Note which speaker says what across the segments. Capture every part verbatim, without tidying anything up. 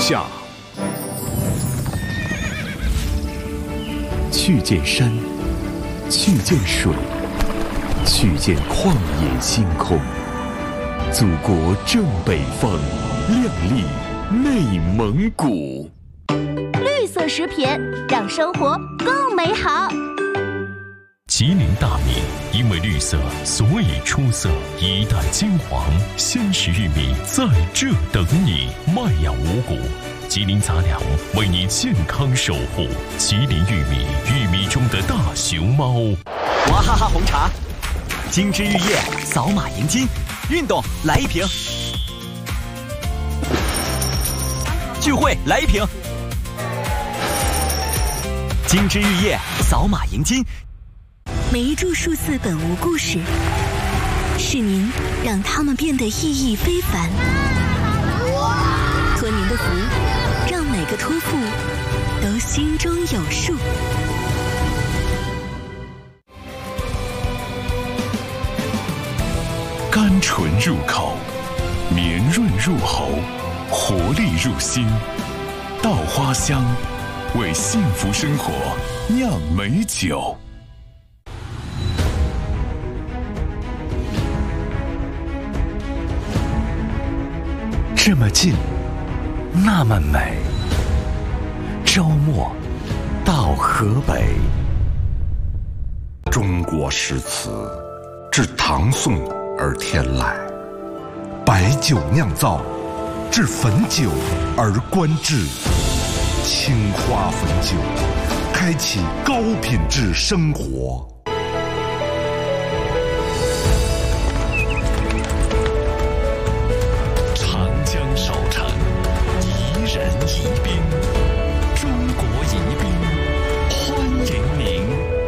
Speaker 1: 下。去见山，去见水，去见旷野星空。祖国正北方，亮丽内蒙古。
Speaker 2: 绿色食品让生活更美好。
Speaker 3: 吉林大米因为绿色，所以出色。一代金黄鲜食玉米在这等你。麦芽五谷，吉林杂粮为你健康守护。吉林玉米，玉米中的大熊猫。
Speaker 4: 娃哈哈红茶，精致玉液，扫码赢金。运动来一瓶，聚会来一瓶。精致玉液，扫码赢金。
Speaker 5: 每一株数字本无故事，是您让它们变得意义非凡。托您的福，让每个托付都心中有数。
Speaker 1: 甘醇入口，绵润入喉，活力入心。稻花香，为幸福生活酿美酒。这么近，那么美。周末到河北。
Speaker 6: 中国诗词自唐宋而天来，白酒酿造，至汾酒而观至。青花汾酒，开启高品质生活。
Speaker 3: 长江少城，宜人宜宾，中国宜宾，欢迎您。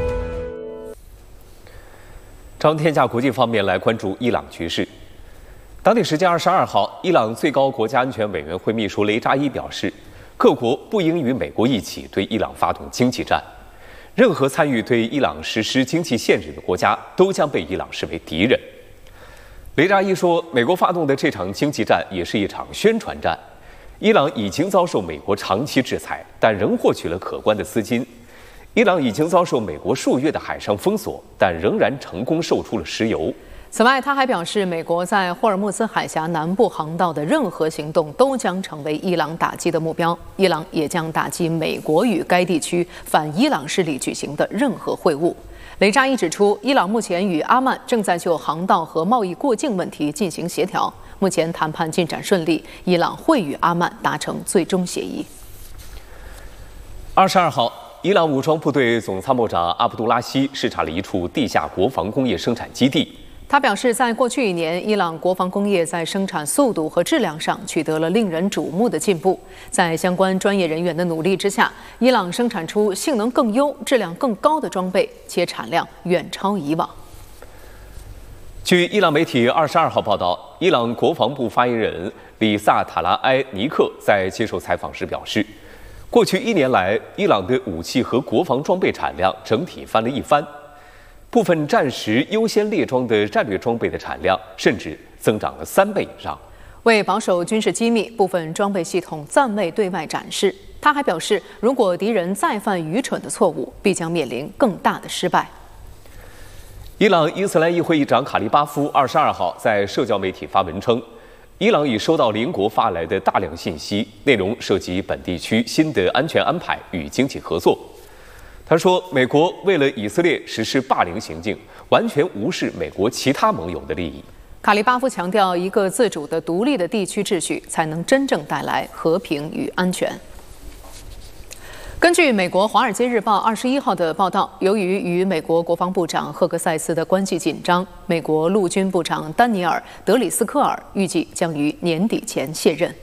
Speaker 7: 朝天下国际方面来关注伊朗局势。当地时间二十二号，伊朗最高国家安全委员会秘书雷扎伊表示，各国不应与美国一起对伊朗发动经济战，任何参与对伊朗实施经济限制的国家都将被伊朗视为敌人。雷扎伊说，美国发动的这场经济战也是一场宣传战。伊朗已经遭受美国长期制裁，但仍获取了可观的资金。伊朗已经遭受美国数月的海上封锁，但仍然成功售出了石油。
Speaker 8: 此外，他还表示，美国在霍尔木兹海峡南部航道的任何行动都将成为伊朗打击的目标。伊朗也将打击美国与该地区反伊朗势力举行的任何会晤。雷扎伊指出，伊朗目前与阿曼正在就航道和贸易过境问题进行协调，目前谈判进展顺利，伊朗会与阿曼达成最终协议。
Speaker 7: 二十二号，伊朗武装部队总参谋长阿卜杜拉希视察了一处地下国防工业生产基地。
Speaker 8: 他表示，在过去一年，伊朗国防工业在生产速度和质量上取得了令人瞩目的进步。在相关专业人员的努力之下，伊朗生产出性能更优、质量更高的装备，且产量远超以往。
Speaker 7: 据伊朗媒体二十二号报道，伊朗国防部发言人里萨塔拉埃尼克在接受采访时表示，过去一年来，伊朗的武器和国防装备产量整体翻了一番。部分战时优先列装的战略装备的产量甚至增长了三倍以上。
Speaker 8: 为保守军事机密，部分装备系统暂未对外展示。他还表示，如果敌人再犯愚蠢的错误，必将面临更大的失败。
Speaker 7: 伊朗伊斯兰议会议长卡利巴夫二十二号在社交媒体发文称，伊朗已收到邻国发来的大量信息，内容涉及本地区新的安全安排与经济合作。他说，美国为了以色列实施霸凌行径，完全无视美国其他盟友的利益。
Speaker 8: 卡利巴夫强调，一个自主的、独立的地区秩序才能真正带来和平与安全。根据美国《华尔街日报》二十一号的报道，由于与美国国防部长赫格塞斯的关系紧张，美国陆军部长丹尼尔·德里斯科尔预计将于年底前卸任。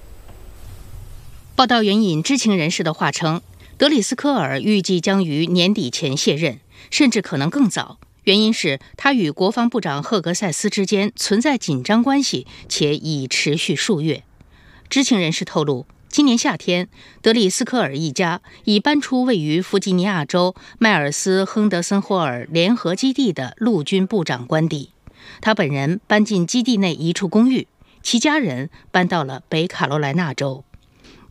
Speaker 9: 报道援引知情人士的话称，德里斯科尔预计将于年底前卸任，甚至可能更早。原因是他与国防部长赫格塞斯之间存在紧张关系，且已持续数月。知情人士透露，今年夏天，德里斯科尔一家已搬出位于弗吉尼亚州迈尔斯亨德森霍尔联合基地的陆军部长官邸。他本人搬进基地内一处公寓，其家人搬到了北卡罗来纳州。